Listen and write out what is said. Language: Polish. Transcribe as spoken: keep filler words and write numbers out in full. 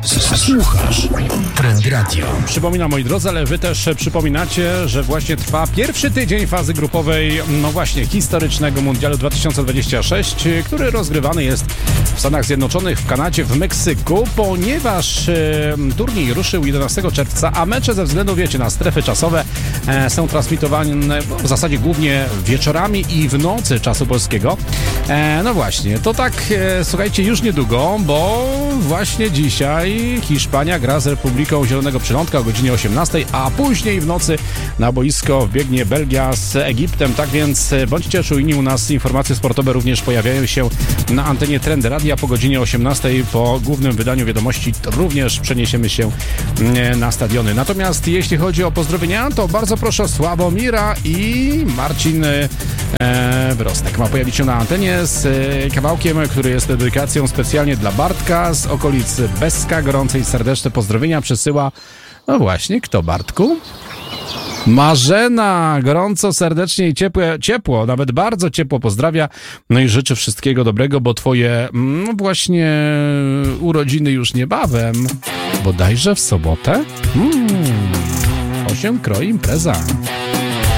Słuchasz Trend Radio. Przypominam, moi drodzy, ale wy też przypominacie, że właśnie trwa pierwszy tydzień fazy grupowej, no właśnie, historycznego Mundialu dwa tysiące dwudziestego szóstego, który rozgrywany jest w Stanach Zjednoczonych, w Kanadzie, w Meksyku, ponieważ e, turniej ruszył jedenastego czerwca, a mecze ze względu, wiecie, na strefy czasowe e, są transmitowane w zasadzie głównie wieczorami i w nocy czasu polskiego. E, no właśnie, to tak, e, słuchajcie, już niedługo, bo właśnie dzisiaj Hiszpania gra z Republiką Zielonego Przylądka o godzinie osiemnastej, a później w nocy na boisko wbiegnie Belgia z Egiptem. Tak więc bądźcie czujni, u nas informacje sportowe również pojawiają się na antenie Trend Radia po godzinie osiemnastej. Po głównym wydaniu wiadomości również przeniesiemy się na stadiony. Natomiast jeśli chodzi o pozdrowienia, to bardzo proszę Sławomira i Marcin e, Wrostek ma pojawić się na antenie z e, kawałkiem, który jest dedykacją specjalnie dla Bartka z okolic Beska. Gorące i serdeczne pozdrowienia przesyła, no właśnie, kto, Bartku? Marzena, gorąco, serdecznie i ciepło, ciepło, nawet bardzo ciepło pozdrawia, no i życzy wszystkiego dobrego, bo twoje, no właśnie, urodziny już niebawem, bodajże w sobotę. Hmm, osiem kroi impreza.